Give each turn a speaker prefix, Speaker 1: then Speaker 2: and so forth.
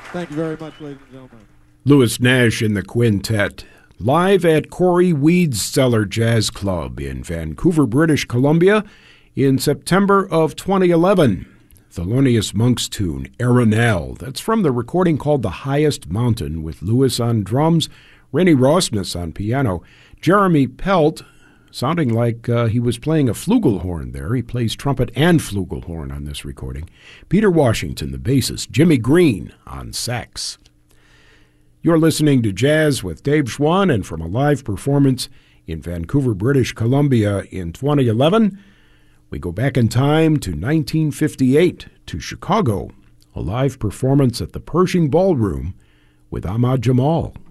Speaker 1: Thank you very much, ladies and gentlemen.
Speaker 2: Louis Nash in the quintet, live at Corey Weed's Cellar Jazz Club in Vancouver, British Columbia, in September of 2011. Thelonious Monk's tune, Arenal. That's from the recording called The Highest Mountain, with Louis on drums, Rennie Rosmus on piano, Jeremy Pelt, sounding like he was playing a flugelhorn there. He plays trumpet and flugelhorn on this recording. Peter Washington, the bassist, Jimmy Green on sax. You're listening to Jazz with Dave Schwann, and from a live performance in Vancouver, British Columbia in 2011, we go back in time to 1958, to Chicago, a live performance at the Pershing Ballroom with Ahmad Jamal.